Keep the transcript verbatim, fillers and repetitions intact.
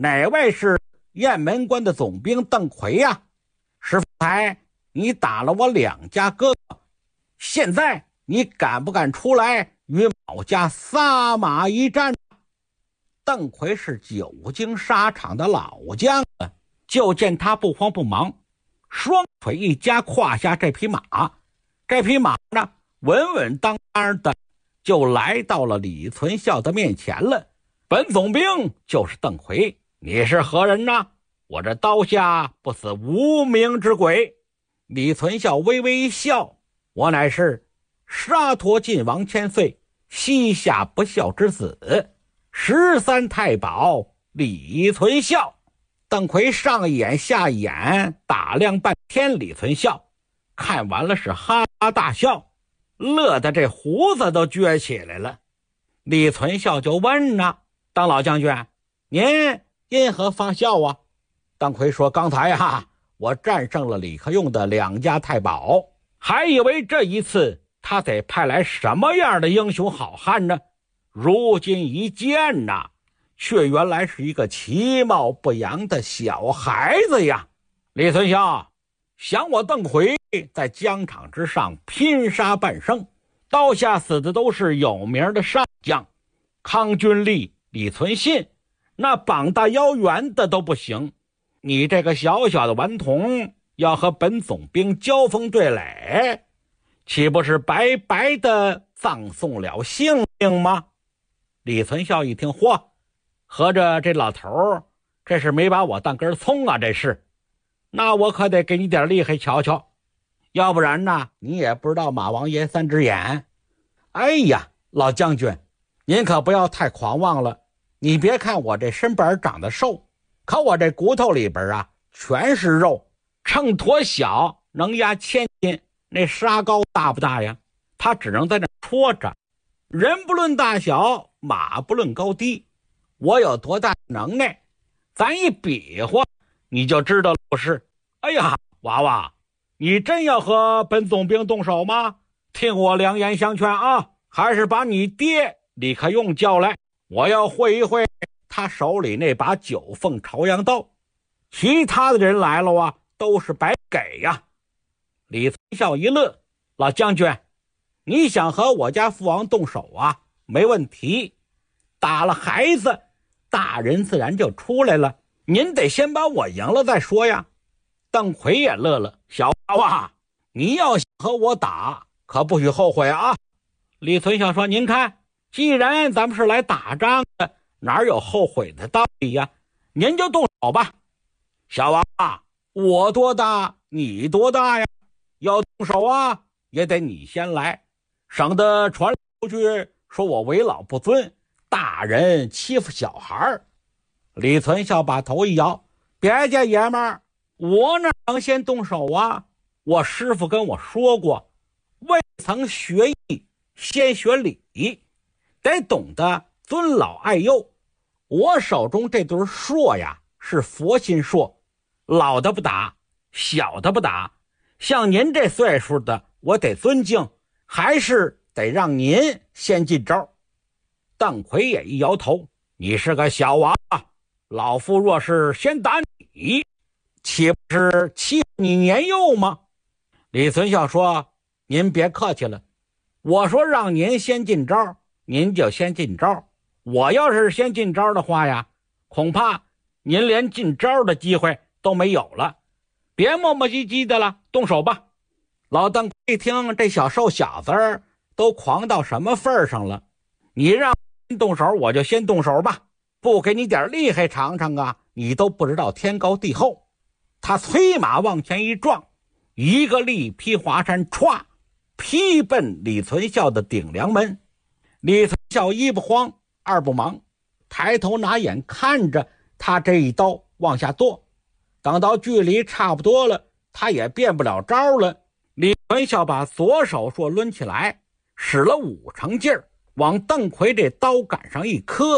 哪位是雁门关的总兵邓奎呀？石凤台，你打了我两家哥哥，现在你敢不敢出来与某家撒马一战？邓奎是久经沙场的老将了，就见他不慌不忙，双腿一夹胯下这匹马，这匹马呢稳稳当当的就来到了李存孝的面前了。本总兵就是邓奎，你是何人呢？我这刀下不死无名之鬼。李存孝微微一笑，我乃是沙陀晋王千岁膝下不孝之子，十三太保李存孝。邓奎上一眼下一眼打量半天李存孝，看完了是哈哈大笑，乐得这胡子都撅起来了。李存孝就问呢，邓老将军，您因何发笑啊？邓奎说，刚才啊，我战胜了李克用的两家太保，还以为这一次他得派来什么样的英雄好汉呢？如今一见呐，却原来是一个其貌不扬的小孩子呀。李存孝，想我邓奎在疆场之上拼杀半生，刀下死的都是有名的上将，康君立、李存信，那膀大腰圆的都不行。你这个小小的顽童要和本总兵交锋对垒，岂不是白白的葬送了性命吗？李存孝一听，嚯，合着这老头这是没把我当根葱啊，这是。那我可得给你点厉害瞧瞧，要不然呢你也不知道马王爷三只眼。哎呀，老将军，您可不要太狂妄了，你别看我这身板长得瘦，可我这骨头里边啊全是肉，秤砣小能压千斤，那沙高大不大呀？他只能在那戳着。人不论大小，马不论高低，我有多大能耐，咱一比划你就知道了不是？哎呀，娃娃，你真要和本总兵动手吗？听我良言相劝啊，还是把你爹李克用叫来，我要会一会他手里那把九凤朝阳刀。其他的人来了啊，都是白给呀。李存孝一乐，老将军，你想和我家父王动手啊？没问题，打了孩子，大人自然就出来了，您得先把我赢了再说呀。邓奎也乐了，小娃娃，你要想和我打，可不许后悔啊。李存孝说，您看，既然咱们是来打仗的，哪有后悔的道理呀？您就动手吧。小娃娃，我多大你多大呀？要动手啊，也得你先来，省得传出去说我为老不尊，大人欺负小孩。李存孝把头一摇，别介爷们儿，我哪能先动手啊？我师父跟我说过，未曾学艺先学礼，得懂得尊老爱幼。我手中这对槊呀是佛心槊，老的不打，小的不打，像您这岁数的我得尊敬，还是得让您先进招。邓奎也一摇头，你是个小娃娃，老夫若是先打你，岂不是欺负你年幼吗？李存孝说，您别客气了，我说让您先进招，您就先进招，我要是先进招的话呀，恐怕您连进招的机会都没有了。别磨磨唧唧的了，动手吧。老邓一听这小瘦小子儿都狂到什么份上了，你让先动手我就先动手吧，不给你点厉害尝尝啊，你都不知道天高地厚。他催马往前一撞，一个力劈华山，歘，劈奔李存孝的顶梁门。李存孝一不慌二不忙，抬头拿眼看着他这一刀往下剁，等到距离差不多了，他也变不了招了。李存孝把左手槊抡起来，使了五成劲儿，往邓奎这刀杆上一磕，